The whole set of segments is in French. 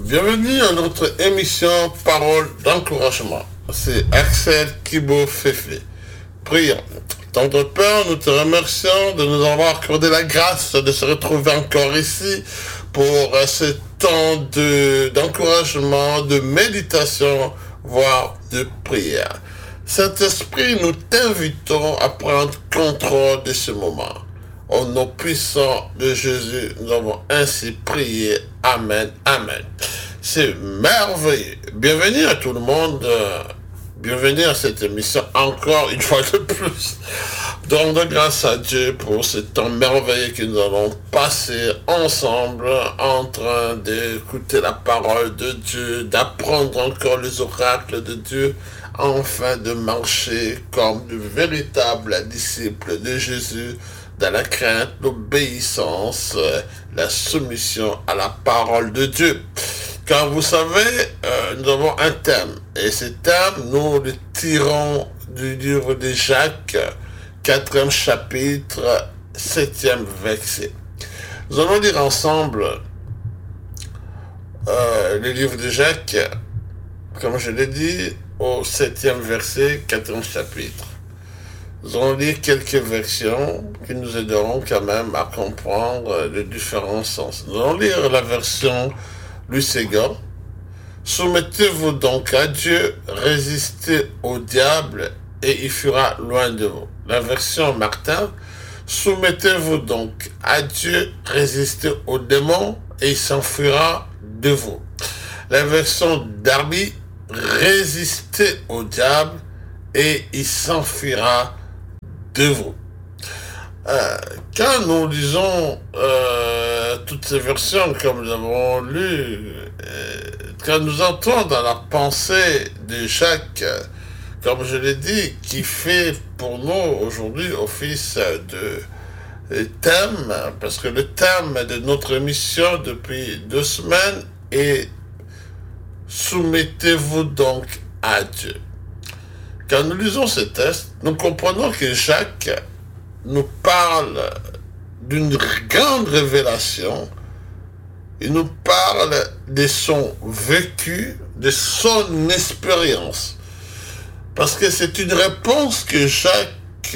Bienvenue à notre émission Parole d'encouragement. C'est Axel Kibo Fefe. Prions. Tendre Père, nous te remercions de nous avoir accordé la grâce de se retrouver encore ici pour ce temps d'encouragement, de méditation, voire de prière. Saint-Esprit, nous t'invitons à prendre contrôle de ce moment. Au nom puissant de Jésus, nous avons ainsi prié. Amen, amen. C'est merveilleux. Bienvenue à tout le monde. Bienvenue à cette émission encore une fois de plus. Donc, grâce à Dieu pour ce temps merveilleux que nous allons passer ensemble en train d'écouter la parole de Dieu, d'apprendre encore les oracles de Dieu, afin de marcher comme de véritables disciples de Jésus, dans la crainte, l'obéissance, la soumission à la parole de Dieu. Car vous savez, nous avons un thème. Et ce thème, nous le tirons du livre de Jacques, 4e chapitre, 7e verset. Nous allons lire ensemble le livre de Jacques, comme je l'ai dit, au 7e verset, 4e chapitre. Nous allons lire quelques versions qui nous aideront quand même à comprendre les différents sens. Nous allons lire la version Luségan. Soumettez-vous donc à Dieu, résistez au diable et il fuira loin de vous. La version Martin. Soumettez-vous donc à Dieu, résistez au démon et il s'enfuira de vous. La version Darby. Résistez au diable et il s'enfuira de vous. Quand nous lisons toutes ces versions comme nous avons lu, quand nous entrons dans la pensée de Jacques, comme je l'ai dit, qui fait pour nous aujourd'hui office de thème, parce que le thème de notre émission depuis 2 semaines est « Soumettez-vous donc à Dieu ». Quand nous lisons ce texte, nous comprenons que Jacques nous parle d'une grande révélation. Il nous parle de son vécu, de son expérience. Parce que c'est une réponse que Jacques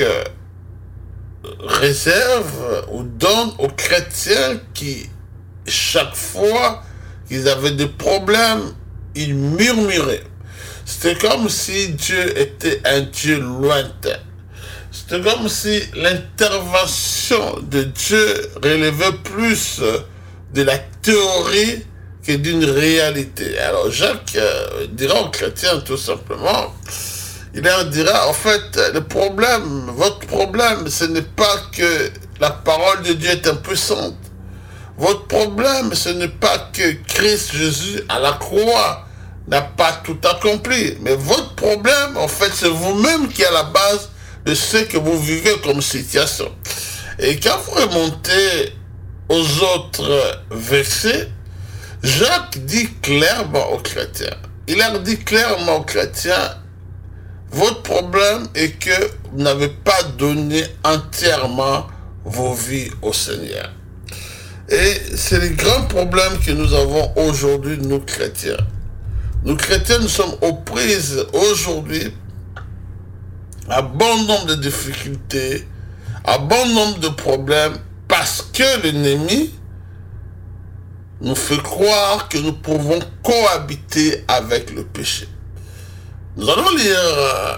réserve ou donne aux chrétiens qui, chaque fois qu'ils avaient des problèmes, ils murmuraient. C'était comme si Dieu était un Dieu lointain. C'était comme si l'intervention de Dieu relevait plus de la théorie que d'une réalité. Alors Jacques dira aux chrétiens tout simplement, il leur dira, en fait, votre problème, ce n'est pas que la parole de Dieu est impuissante. Votre problème, ce n'est pas que Christ Jésus à la croix n'a pas tout accompli. Mais votre problème, en fait, c'est vous-même qui est à la base de ce que vous vivez comme situation. Et quand vous remontez aux autres versets, Jacques dit clairement aux chrétiens, il leur dit clairement aux chrétiens, votre problème est que vous n'avez pas donné entièrement vos vies au Seigneur. Et c'est le grand problème que nous avons aujourd'hui, nous chrétiens. Nous chrétiens, nous sommes aux prises aujourd'hui à bon nombre de difficultés, à bon nombre de problèmes, parce que l'ennemi nous fait croire que nous pouvons cohabiter avec le péché. Nous allons lire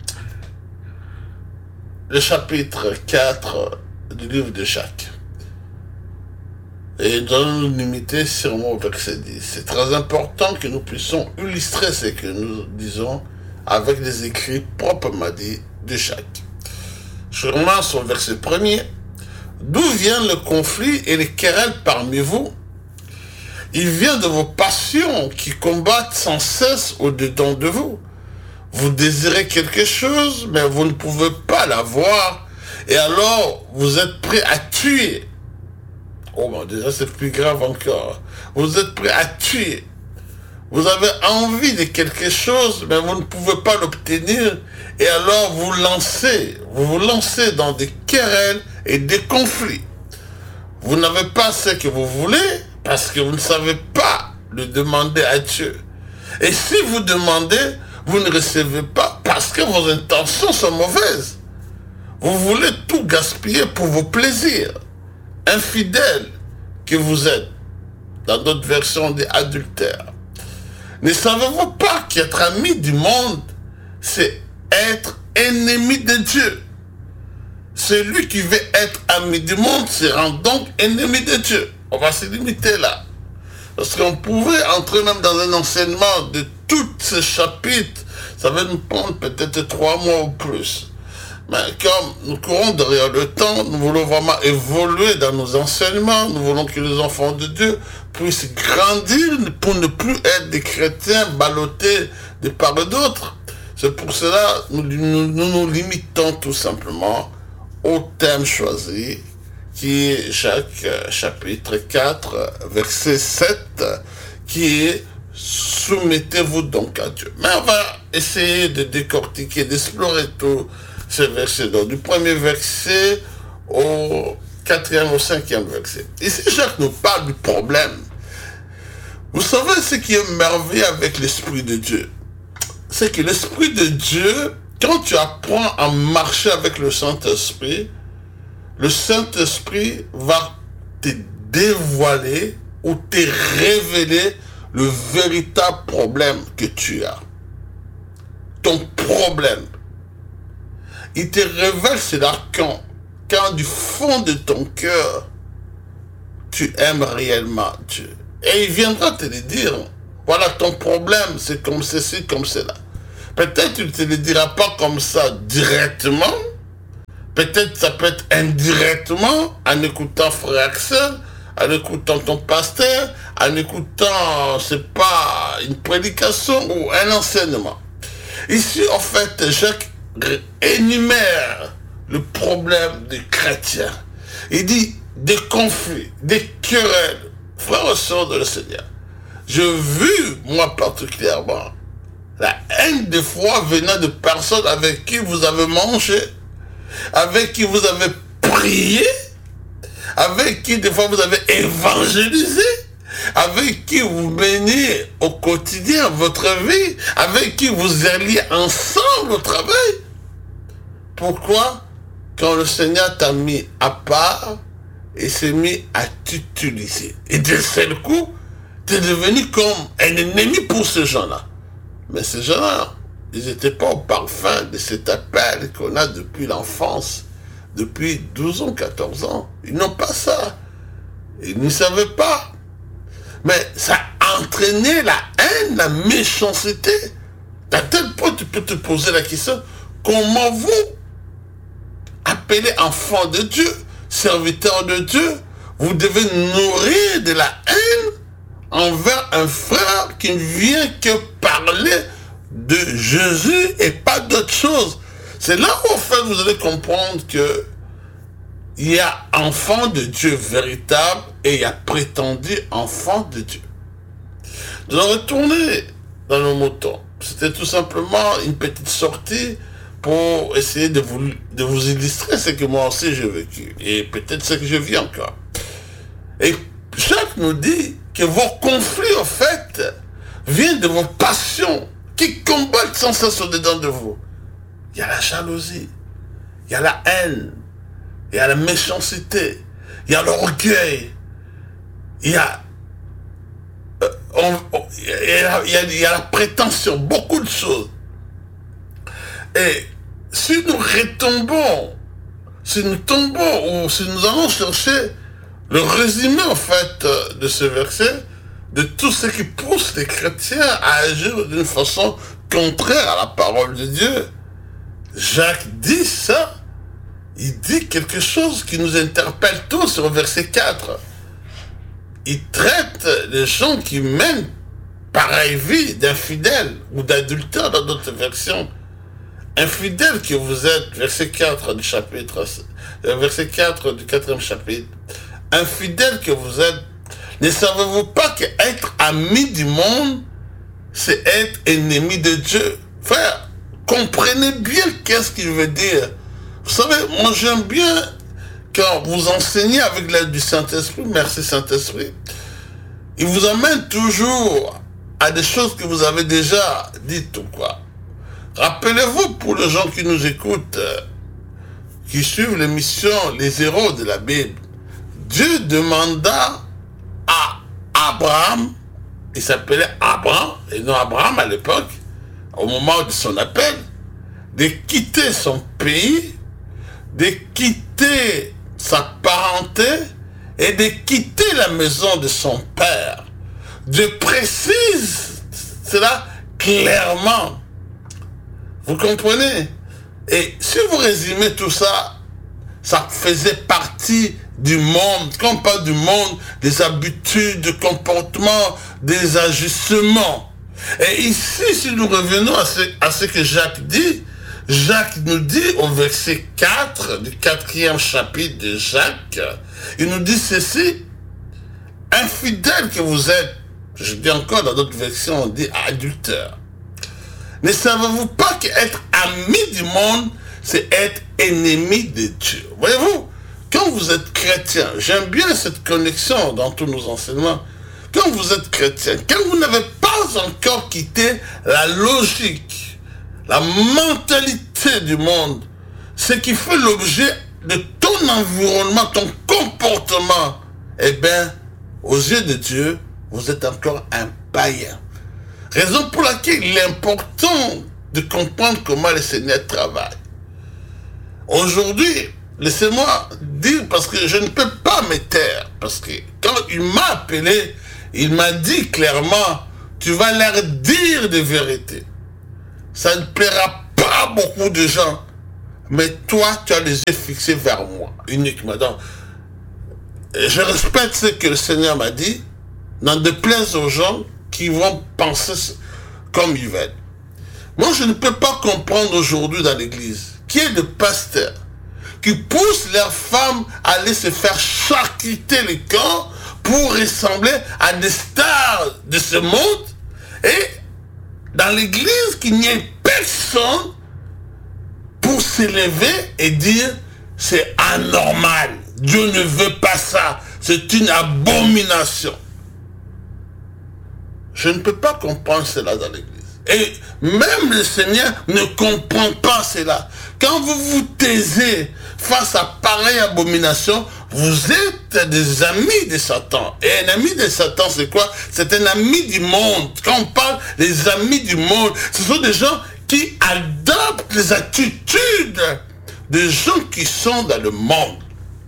le chapitre 4 du livre de Jacques. Et nous allons nous limiter sûrement au verset 10. C'est très important que nous puissions illustrer ce que nous disons avec les écrits proprement dits de Jacques. Je commence au verset 1er. D'où vient le conflit et les querelles parmi vous? Il vient de vos passions qui combattent sans cesse au-dedans de vous. Vous désirez quelque chose, mais vous ne pouvez pas l'avoir. Et alors, vous êtes prêt à tuer. Oh, bon, déjà, c'est plus grave encore. Vous êtes prêt à tuer. Vous avez envie de quelque chose, mais vous ne pouvez pas l'obtenir. Et alors, vous vous lancez dans des querelles et des conflits. Vous n'avez pas ce que vous voulez, parce que vous ne savez pas le demandez à Dieu. Et si vous demandez, vous ne recevez pas parce que vos intentions sont mauvaises. Vous voulez tout gaspiller pour vos plaisirs. Infidèles que vous êtes. Dans d'autres versions, on dit adultères. Ne savez-vous pas qu'être ami du monde, c'est être ennemi de Dieu? Celui qui veut être ami du monde se rend donc ennemi de Dieu. On va se limiter là. Parce qu'on pouvait entrer même dans un enseignement de tous ces chapitres. Ça va nous prendre peut-être 3 mois ou plus. Mais comme nous courons derrière le temps, nous voulons vraiment évoluer dans nos enseignements. Nous voulons que les enfants de Dieu puissent grandir pour ne plus être des chrétiens ballottés de part et d'autre. C'est pour cela que nous limitons tout simplement au thème choisi, qui est Jacques chapitre 4, verset 7, qui est « Soumettez-vous donc à Dieu ». Mais on va essayer de décortiquer, d'explorer tous ces versets. Donc, du premier verset au 4e, au 5e verset. Ici, Jacques nous parle du problème. Vous savez ce qui est merveilleux avec l'Esprit de Dieu? C'est que l'Esprit de Dieu, quand tu apprends à marcher avec le Saint-Esprit va te dévoiler ou te révéler le véritable problème que tu as. Ton problème. Il te révèle cela quand du fond de ton cœur, tu aimes réellement Dieu. Et il viendra te le dire. Voilà, ton problème, c'est comme ceci, comme cela. Peut-être tu ne te le diras pas comme ça directement. Peut-être ça peut être indirectement, en écoutant Frère Axel, en écoutant ton pasteur, en écoutant, c'est pas une prédication ou un enseignement. Ici, en fait, Jacques énumère le problème des chrétiens. Il dit des conflits, des querelles. Frères et sœurs de le Seigneur, j'ai vu, moi particulièrement, la haine des fois venant de personnes avec qui vous avez mangé, avec qui vous avez prié, avec qui des fois vous avez évangélisé, avec qui vous meniez au quotidien votre vie, avec qui vous alliez ensemble au travail. Pourquoi? Quand le Seigneur t'a mis à part et s'est mis à t'utiliser. Et d'un seul coup, tu es devenu comme un ennemi pour ces gens-là. Mais ces gens-là, ils n'étaient pas au parfum de cet appel qu'on a depuis l'enfance, depuis 12 ans, 14 ans. Ils n'ont pas ça. Ils ne savaient pas. Mais ça a entraîné la haine, la méchanceté. À tel point, tu peux te poser la question, comment vous, appelez enfant de Dieu, serviteur de Dieu, vous devez nourrir de la haine envers un frère qui ne vient que parler de Jésus et pas d'autre chose. C'est là où en fait vous allez comprendre que il y a enfant de Dieu véritable et il y a prétendu enfant de Dieu. Nous allons retourner dans nos moutons. C'était tout simplement une petite sortie pour essayer de vous illustrer ce que moi aussi j'ai vécu et peut-être ce que je vis encore. Et Jacques nous dit que vos conflits, en fait, viennent de vos passions qui combattent sans cesse au-dedans de vous. Il y a la jalousie, il y a la haine, il y a la méchanceté, il y a l'orgueil, il y a la prétention, beaucoup de choses. Et si nous retombons, si nous tombons ou si nous allons chercher le résumé en fait de ce verset, de tout ce qui pousse les chrétiens à agir d'une façon contraire à la parole de Dieu, Jacques dit ça. Il dit quelque chose qui nous interpelle tous au verset 4. Il traite les gens qui mènent pareille vie d'infidèles ou d'adultères dans d'autres versions. Infidèles que vous êtes, verset 4 du chapitre, verset 4 du 4e chapitre. Infidèles que vous êtes, ne savez-vous pas qu'être ami du monde, c'est être ennemi de Dieu? Frère, comprenez bien qu'est-ce qu'il veut dire. Vous savez, moi j'aime bien quand vous enseignez avec l'aide du Saint-Esprit, merci Saint-Esprit, il vous emmène toujours à des choses que vous avez déjà dites ou quoi. Rappelez-vous, pour les gens qui nous écoutent, qui suivent l'émission Les Héros de la Bible, Dieu demanda à Abraham, il s'appelait Abraham, et non Abraham à l'époque, au moment de son appel, de quitter son pays, de quitter sa parenté et de quitter la maison de son père. Dieu précise cela clairement. Vous comprenez? Et si vous résumez tout ça, ça faisait partie du monde. Quand on parle du monde, des habitudes, du comportement, des ajustements. Et ici, si nous revenons à ce que Jacques dit, Jacques nous dit au verset 4 du 4e chapitre de Jacques, il nous dit ceci: infidèle que vous êtes, je dis encore dans d'autres versions, on dit adultère. Ne savez-vous pas qu'être ami du monde, c'est être ennemi de Dieu? Voyez-vous, quand vous êtes chrétien, j'aime bien cette connexion dans tous nos enseignements, quand vous êtes chrétien, quand vous n'avez pas encore quitté la logique, la mentalité du monde, ce qui fait l'objet de ton environnement, ton comportement, eh bien, aux yeux de Dieu, vous êtes encore un païen. Raison pour laquelle il est important de comprendre comment le Seigneur travaille. Aujourd'hui, laissez-moi dire, parce que je ne peux pas me taire, parce que quand il m'a appelé, il m'a dit clairement, tu vas leur dire des vérités. Ça ne plaira pas à beaucoup de gens, mais toi, tu as les yeux fixés vers moi, uniquement. Donc, je respecte ce que le Seigneur m'a dit, n'en déplaise aux gens qui vont penser comme ils veulent. Moi, je ne peux pas comprendre aujourd'hui dans l'église qui est le pasteur qui pousse leurs femmes à aller se faire charcuter le corps pour ressembler à des stars de ce monde, et dans l'église qu'il n'y ait personne pour s'élever et dire c'est anormal, Dieu ne veut pas ça, c'est une abomination. Je ne peux pas comprendre cela dans l'église. Et même le Seigneur ne comprend pas cela. Quand vous vous taisez face à pareille abomination, vous êtes des amis de Satan. Et un ami de Satan, c'est quoi? C'est un ami du monde. Quand on parle des amis du monde, ce sont des gens qui adoptent les attitudes des gens qui sont dans le monde.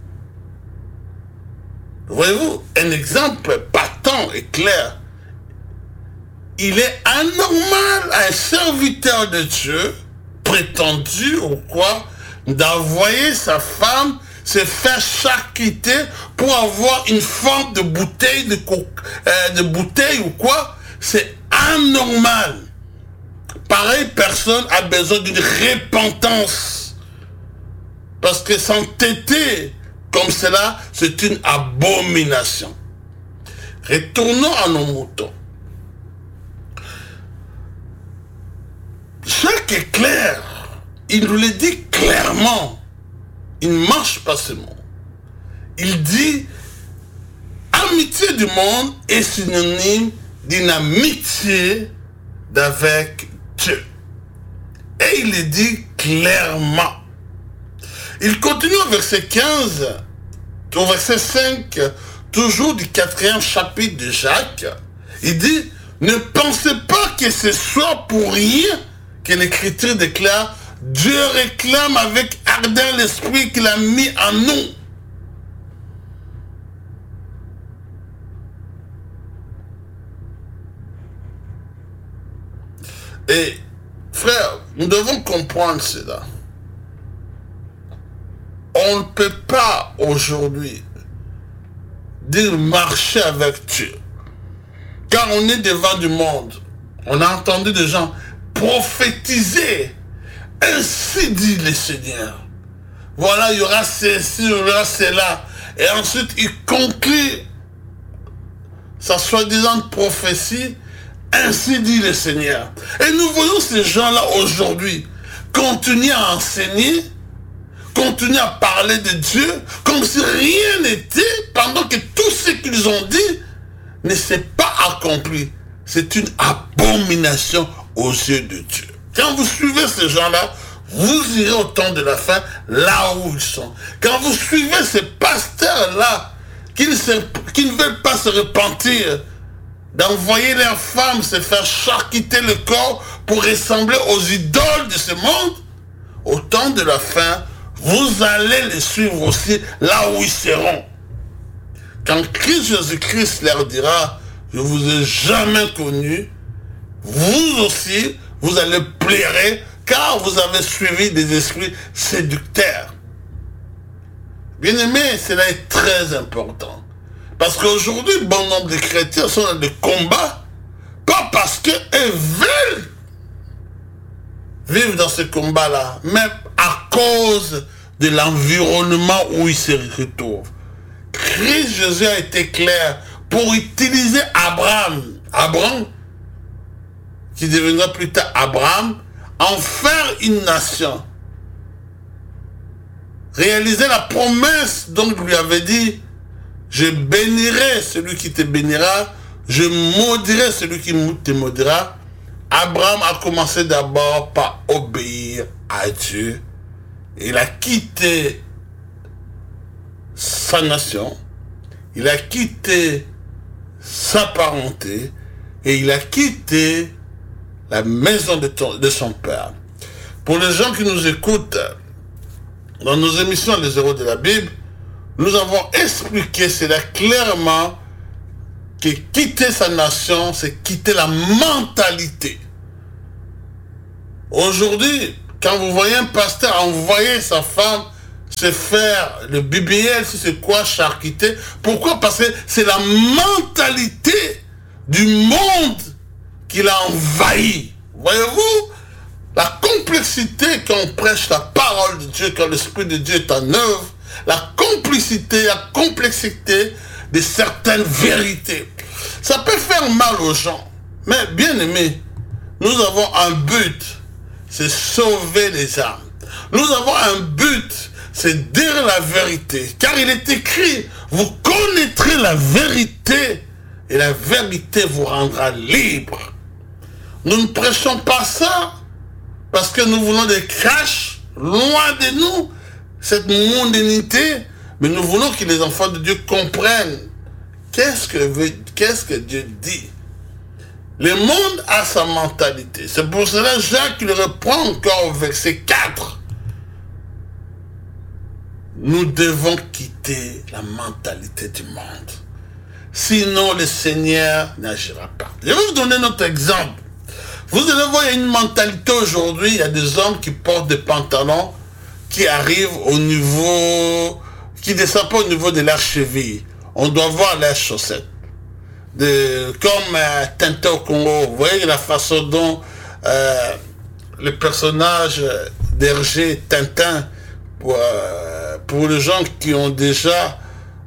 Voyez-vous, un exemple patent et clair. Il est anormal à un serviteur de Dieu, prétendu ou quoi, d'envoyer sa femme se faire charcuter pour avoir une forme de bouteille, de bouteille ou quoi. C'est anormal. Pareille personne a besoin d'une repentance. Parce que s'entêter comme cela, c'est une abomination. Retournons à nos moutons. Jacques est clair, il nous le dit clairement, il ne marche pas ce monde. Il dit, amitié du monde est synonyme d'une amitié d'avec Dieu. Et il le dit clairement. Il continue au verset 15, au verset 5, toujours du 4e chapitre de Jacques. Il dit, ne pensez pas que ce soit pour rien que l'Écriture déclare, Dieu réclame avec ardeur l'esprit qu'il a mis en nous. Et frère, nous devons comprendre cela. On ne peut pas aujourd'hui dire marcher avec Dieu. Quand on est devant du monde, on a entendu des gens prophétiser. Ainsi dit le Seigneur. Voilà, il y aura ceci, il y aura cela. Et ensuite, il conclut sa soi-disant prophétie. Ainsi dit le Seigneur. Et nous voyons ces gens-là aujourd'hui continuer à enseigner, continuer à parler de Dieu, comme si rien n'était, pendant que tout ce qu'ils ont dit ne s'est pas accompli, c'est une abomination aux yeux de Dieu. Quand vous suivez ces gens-là, vous irez au temps de la fin, là où ils sont. Quand vous suivez ces pasteurs-là, qui ne veulent pas se repentir, d'envoyer leurs femmes se faire charcuter le corps pour ressembler aux idoles de ce monde, au temps de la fin, vous allez les suivre aussi là où ils seront. Quand Christ Jésus-Christ leur dira, je vous ai jamais connu, vous aussi, vous allez pleurer car vous avez suivi des esprits séducteurs. Bien-aimés, cela est très important. Parce qu'aujourd'hui, bon nombre de chrétiens sont dans des combats, pas parce qu'ils veulent vivre dans ce combat-là, mais à cause de l'environnement où ils se retrouvent. Christ Jésus a été clair pour utiliser Abraham, qui deviendra plus tard Abraham, en faire une nation. Réaliser la promesse dont il lui avait dit, je bénirai celui qui te bénira, je maudirai celui qui te maudira. Abraham a commencé d'abord par obéir à Dieu. Il a quitté sa nation, il a quitté sa parenté et il a quitté la maison de son père. Pour les gens qui nous écoutent, dans nos émissions Les Héros de la Bible, nous avons expliqué cela clairement, que quitter sa nation, c'est quitter la mentalité. Aujourd'hui, quand vous voyez un pasteur envoyer sa femme se faire le BBL, c'est quoi, charcuter. Pourquoi? Parce que c'est la mentalité du monde qu'il a envahi. Voyez-vous, la complexité quand on prêche la parole de Dieu, quand l'Esprit de Dieu est en œuvre, la complexité de certaines vérités. Ça peut faire mal aux gens, mais bien aimé, nous avons un but, c'est sauver les âmes. Nous avons un but, c'est dire la vérité. Car il est écrit, vous connaîtrez la vérité et la vérité vous rendra libre. Nous ne prêchons pas ça parce que nous voulons des crashs loin de nous, cette mondanité, mais nous voulons que les enfants de Dieu comprennent qu'est-ce que Dieu dit. Le monde a sa mentalité. C'est pour cela Jacques le reprend encore au verset 4. Nous devons quitter la mentalité du monde. Sinon, le Seigneur n'agira pas. Je vais vous donner notre exemple. Vous allez voir, il y a une mentalité aujourd'hui, il y a des hommes qui portent des pantalons qui arrivent au niveau, qui ne descendent pas au niveau de la cheville. On doit voir leurs chaussettes. Comme Tintin au Congo, vous voyez la façon dont le personnage d'Hergé Tintin, pour les gens qui ont déjà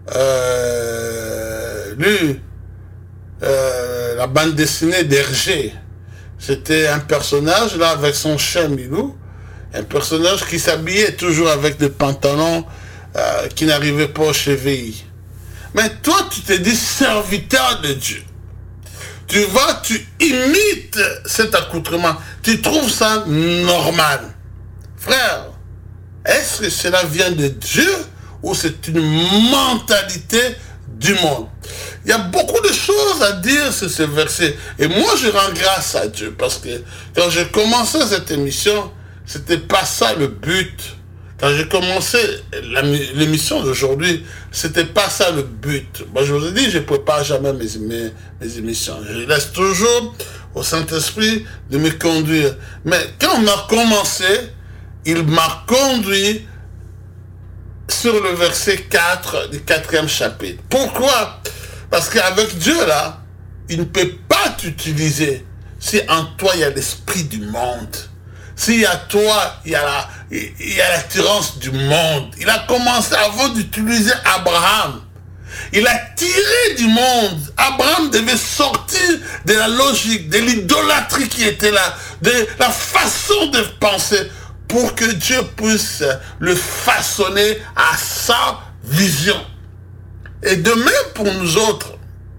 lu la bande dessinée d'Hergé, c'était un personnage là avec son chien Milou, un personnage qui s'habillait toujours avec des pantalons qui n'arrivaient pas aux chevilles. Mais toi, tu te dis serviteur de Dieu. Tu vas, tu imites cet accoutrement. Tu trouves ça normal. Frère, est-ce que cela vient de Dieu ou c'est une mentalité du monde? Il y a beaucoup de choses à dire sur ce verset. Et moi, je rends grâce à Dieu parce que quand j'ai commencé cette émission, c'était pas ça le but. Quand j'ai commencé l'émission d'aujourd'hui, c'était pas ça le but. Moi, je vous ai dit, je ne prépare jamais mes émissions. Je laisse toujours au Saint-Esprit de me conduire. Mais quand on a commencé, il m'a conduit sur le verset 4 du 4e chapitre. Pourquoi? Parce qu'avec Dieu, là, il ne peut pas t'utiliser si en toi, il y a l'esprit du monde. S'il y a toi, il y a l'attirance du monde. Il a commencé avant d'utiliser Abraham. Il a tiré du monde. Abraham devait sortir de la logique, de l'idolâtrie qui était là, de la façon de penser, pour que Dieu puisse le façonner à sa vision. Et de même pour nous autres,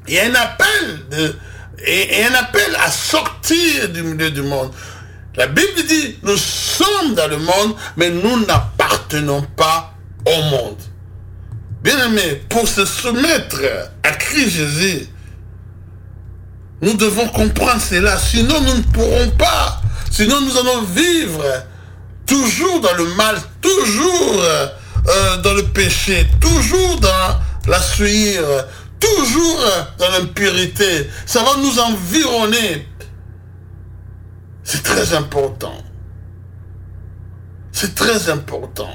Il y a un appel, et un appel à sortir du milieu du monde. La Bible dit, nous sommes dans le monde, mais nous n'appartenons pas au monde. Bien-aimés, pour se soumettre à Christ Jésus, nous devons comprendre cela, sinon nous ne pourrons pas. Sinon nous allons vivre toujours dans le mal, toujours dans le péché, toujours dans la souillure, toujours dans l'impurité. Ça va nous environner. C'est très important. C'est très important.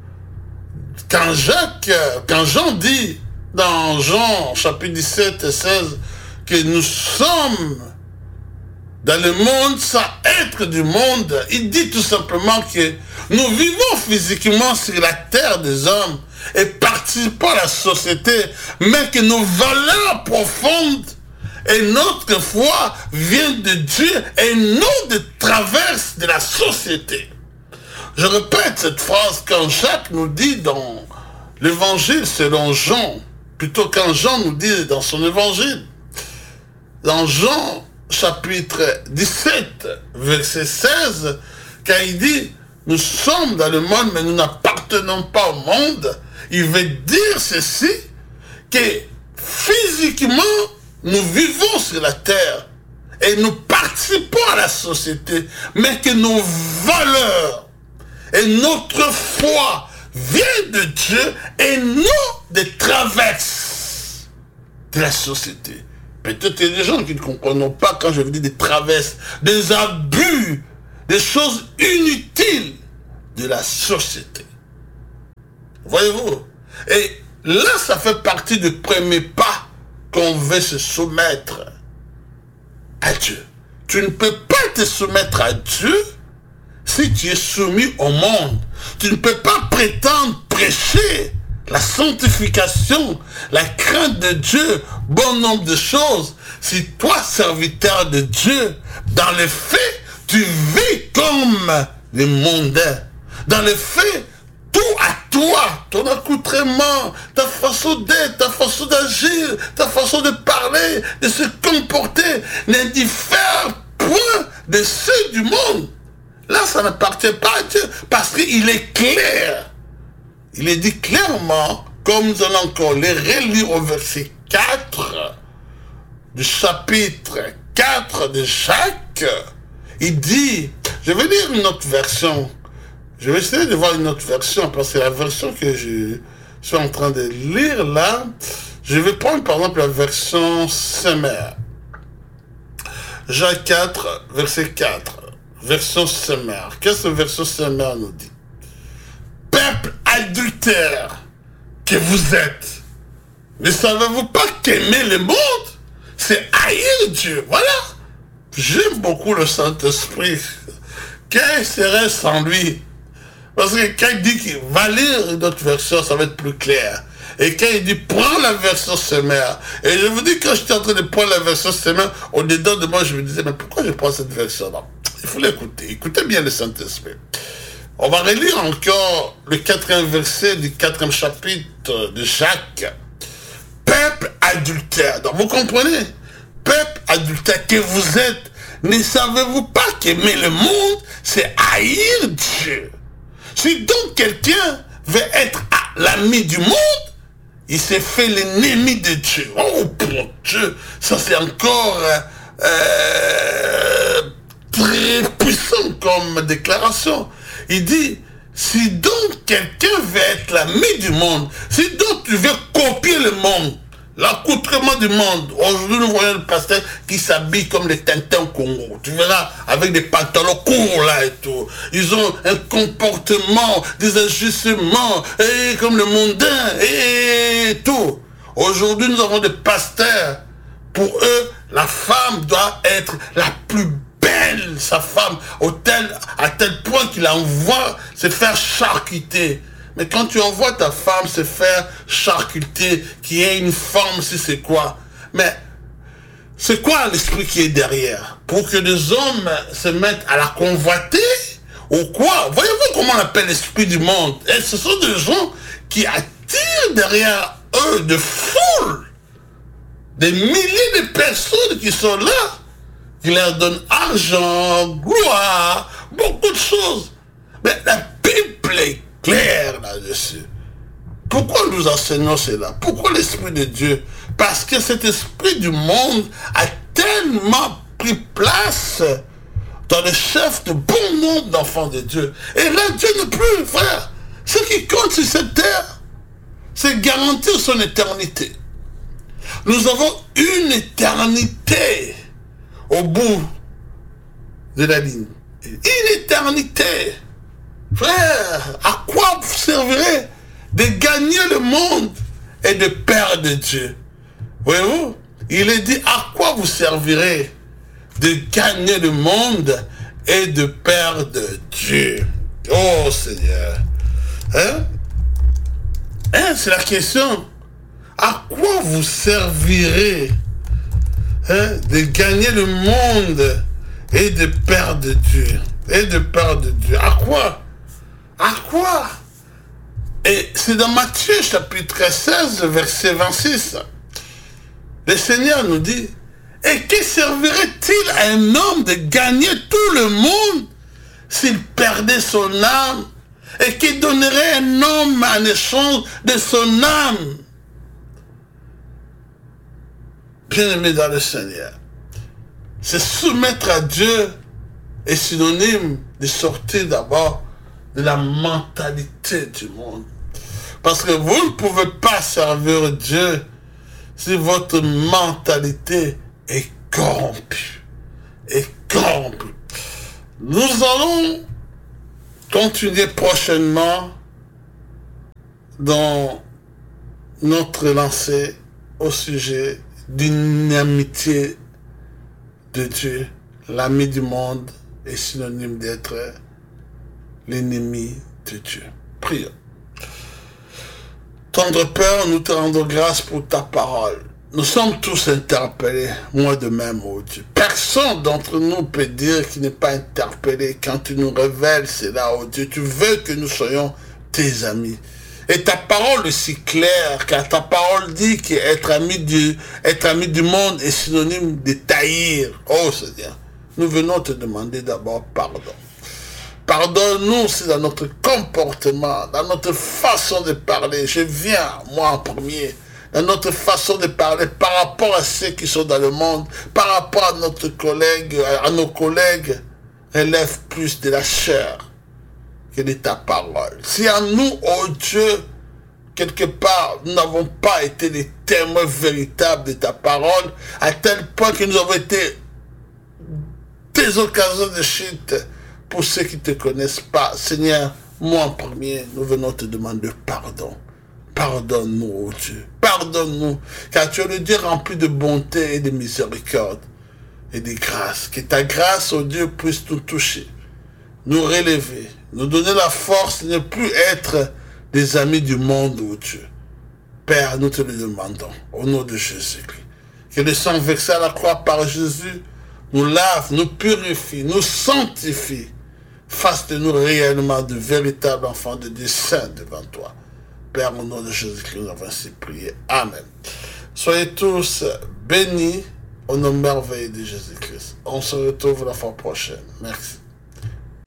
Quand Jean dit dans Jean chapitre 17 et 16 que nous sommes dans le monde sans être du monde, il dit tout simplement que nous vivons physiquement sur la terre des hommes et participons à la société, mais que nos valeurs profondes et notre foi viennent de Dieu et non de traverse de la société. Je répète cette phrase quand Jacques nous dit dans l'évangile selon Jean, plutôt quand Jean nous dit dans son évangile, dans Jean chapitre 17, verset 16, quand il dit « Nous sommes dans le monde, mais nous n'appartenons pas au monde », il veut dire ceci, que physiquement, nous vivons sur la terre et nous participons à la société, mais que nos valeurs et notre foi viennent de Dieu et non des traverses de la société. Peut-être qu'il y a des gens qui ne comprennent pas quand je vous dis des traverses, des abus, des choses inutiles de la société. Voyez-vous? Et là, ça fait partie du premier pas qu'on veut se soumettre à Dieu. Tu ne peux pas te soumettre à Dieu si tu es soumis au monde. Tu ne peux pas prétendre prêcher la sanctification, la crainte de Dieu, bon nombre de choses. Si toi, serviteur de Dieu, dans les faits, tu vis comme les mondains. Dans les faits, tout à toi, ton accoutrement, ta façon d'être, ta façon d'agir, ta façon de parler, de se comporter, n'indiffère point de ceux du monde. Là, ça n'appartient pas à Dieu, parce qu'il est clair. Il est dit clairement, comme nous allons encore les relire au verset 4 du chapitre 4 de Jacques. Il dit, je vais lire une autre version. Je vais essayer de voir une autre version, parce que la version que je suis en train de lire là, je vais prendre par exemple la version Semeur. Jacques 4, verset 4. Version Semeur. Qu'est-ce que la version Semeur nous dit? Peuple adultère que vous êtes, ne savez-vous pas qu'aimer le monde, c'est haïr Dieu? Voilà. J'aime beaucoup le Saint-Esprit. Quel serait sans lui? Parce que quand il dit qu'il va lire une autre version, ça va être plus clair. Et quand il dit, prends la version Semeur. Et je vous dis, quand j'étais en train de prendre la version Semeur, au-dedans de moi, je me disais, mais pourquoi je prends cette version-là? Il faut l'écouter. Écoutez bien le Saint-Esprit. On va relire encore le 4e verset du 4e chapitre de Jacques. Peuple adultère. Donc vous comprenez? Peuple adultère que vous êtes, ne savez-vous pas qu'aimer le monde, c'est haïr Dieu? Si donc quelqu'un veut être l'ami du monde, il s'est fait l'ennemi de Dieu. Oh mon Dieu, ça c'est encore très puissant comme déclaration. Il dit, si donc quelqu'un veut être l'ami du monde, si donc tu veux copier le monde, l'accoutrement du monde, aujourd'hui nous voyons le pasteur qui s'habille comme les Tintins au Congo, tu verras, avec des pantalons courts là et tout, ils ont un comportement, des agissements, et comme le mondain, et tout. Aujourd'hui nous avons des pasteurs, pour eux, la femme doit être la plus belle, sa femme, à tel point qu'il envoie se faire charcuter. Mais quand tu envoies ta femme se faire charcuter, qui ait une forme, si c'est quoi? Mais c'est quoi l'esprit qui est derrière? Pour que les hommes se mettent à la convoiter? Ou quoi? Voyez-vous comment on appelle l'esprit du monde? Et ce sont des gens qui attirent derrière eux de foule. des milliers de personnes qui sont là, qui leur donnent argent, gloire, beaucoup de choses. Mais la Bible est claire là-dessus. Pourquoi nous enseignons cela? Pourquoi l'Esprit de Dieu? Parce que cet esprit du monde a tellement pris place dans le chef de bon nombre d'enfants de Dieu. Et là, Dieu ne plus, frère. Ce qui compte sur cette terre, c'est garantir son éternité. Nous avons une éternité au bout de la ligne. Une éternité. Frère, à quoi vous servirez de gagner le monde et de perdre Dieu? Voyez-vous, il est dit, à quoi vous servirez de gagner le monde et de perdre Dieu? Oh Seigneur. C'est la question. À quoi vous servirez de gagner le monde et de perdre Dieu? Et de perdre Dieu. À quoi? À quoi? Et c'est dans Matthieu chapitre 16, verset 26. Le Seigneur nous dit, et que servirait-il à un homme de gagner tout le monde s'il perdait son âme? Et que donnerait un homme en échange de son âme? Bien-aimé dans le Seigneur, se soumettre à Dieu est synonyme de sortir d'abord de la mentalité du monde. Parce que vous ne pouvez pas servir Dieu si votre mentalité est corrompue. Nous allons continuer prochainement dans notre lancée au sujet d'une amitié de Dieu. L'ami du monde est synonyme d'être l'ennemi de Dieu. Prions. Tendre Père, nous te rendons grâce pour ta parole. Nous sommes tous interpellés, moi de même, oh Dieu. Personne d'entre nous peut dire qu'il n'est pas interpellé quand tu nous révèles cela, oh Dieu. Tu veux que nous soyons tes amis. Et ta parole est si claire, car ta parole dit qu'être ami du monde est synonyme de taillir. Oh Seigneur, nous venons te demander d'abord pardon. Pardonne-nous si dans notre comportement, dans notre façon de parler, je viens, moi en premier, dans notre façon de parler par rapport à ceux qui sont dans le monde, par rapport à nos collègues, relève plus de la chair que de ta parole. Si en nous, oh Dieu, quelque part, nous n'avons pas été les témoins véritables de ta parole, à tel point que nous avons été des occasions de chute pour ceux qui ne te connaissent pas. Seigneur, moi en premier, nous venons te demander pardon. Pardonne-nous, oh Dieu. Pardonne-nous, car tu es le Dieu rempli de bonté et de miséricorde et de grâce. Que ta grâce, oh Dieu, puisse nous toucher, nous relever, nous donner la force de ne plus être des amis du monde, oh Dieu. Père, nous te le demandons, au nom de Jésus-Christ. Que le sang versé à la croix par Jésus nous lave, nous purifie, nous sanctifie. Fasse de nous réellement de véritables enfants de Dieu saints devant toi. Père, au nom de Jésus-Christ, nous avons ainsi prié. Amen. Soyez tous bénis au nom merveilleux de Jésus-Christ. On se retrouve la fois prochaine. Merci.